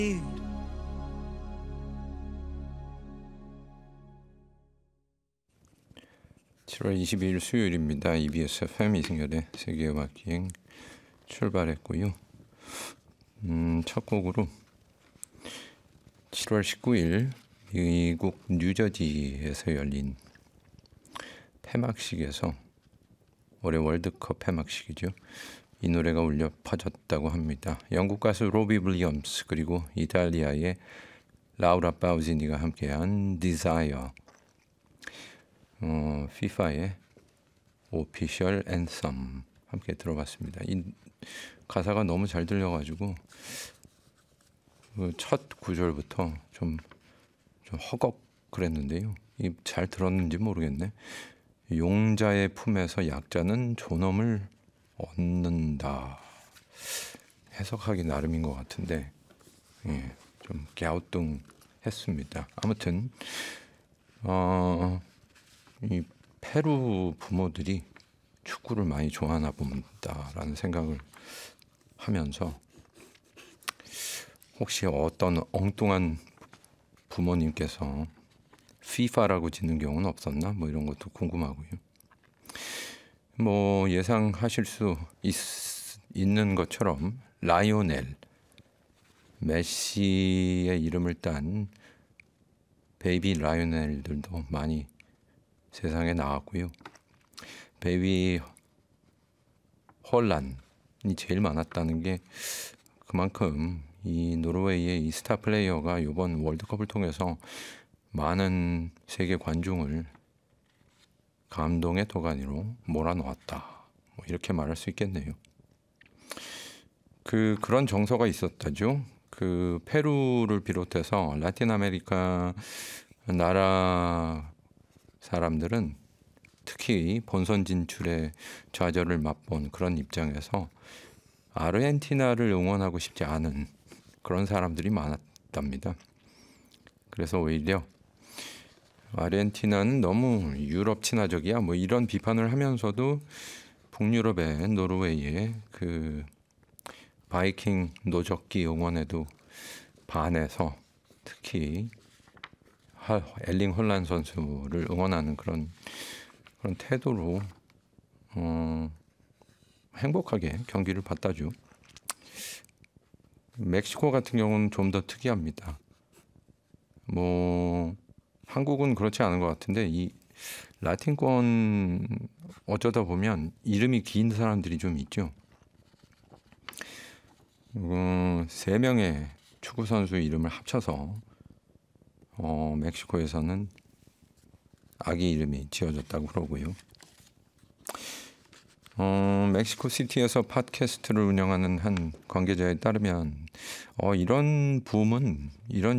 (7월 22일) 수요일입니다. EBS FM 이승열의 세계음악여행 출발했고요. 첫 곡으로 7월 19일 미국 뉴저지에서 열린 폐막식에서, 올해 월드컵 폐막식이죠, 이 노래가 울려 퍼졌다고 합니다. 영국 가수 로비 윌리엄스 그리고 이탈리아의 라우라 파우지니가 함께한 Desire, FIFA의 오피셜 앤썸 함께 들어봤습니다. 이 가사가 너무 잘 들려가지고 첫 구절부터 좀 허걱 그랬는데요. 잘 들었는지 모르겠네. 용자의 품에서 약자는 존엄을 얻는다. 해석하기 나름인 것 같은데, 좀 갸우뚱했습니다. 아무튼 이 페루 부모들이 축구를 많이 좋아하나 본다라는 생각을 하면서, 혹시 어떤 엉뚱한 부모님께서 FIFA라고 짓는 경우는 없었나? 뭐 이런 것도 궁금하고요. 뭐 예상하실 수 있는 것처럼 라이오넬 메시의 이름을 딴 베이비 라이오넬들도 많이 세상에 나왔고요. 베이비 헐란이 제일 많았다는 게 그만큼 이 노르웨이의 이 스타 플레이어가 이번 월드컵을 통해서 많은 세계 관중을 감동의 도가니로 몰아놓았다, 뭐 이렇게 말할 수 있겠네요. 그런 정서가 있었다죠. 페루를 비롯해서 라틴 아메리카 나라 사람들은 특히 본선 진출의 좌절을 맛본 그런 입장에서 아르헨티나를 응원하고 싶지 않은 그런 사람들이 많았답니다. 그래서 오히려 아르헨티나는 너무 유럽 친화적이야, 뭐 이런 비판을 하면서도 북유럽의 노르웨이의 바이킹 노적기 응원에도 반해서 특히 엘링 홀란 선수를 응원하는 그런 태도로 행복하게 경기를 봤다죠. 멕시코 같은 경우는 좀 더 특이합니다. 뭐 한국은 그렇지 않은 것 같은데, 이 라틴권 어쩌다 보면 이름이 긴 사람들이 좀 있죠. 3명의 축구 선수 이름을 합쳐서 멕시코에서는 아기 이름이 지어졌다고 그러고요. 멕시코 시티에서 팟캐스트를 운영하는 한 관계자에 따르면 이런 붐은, 이런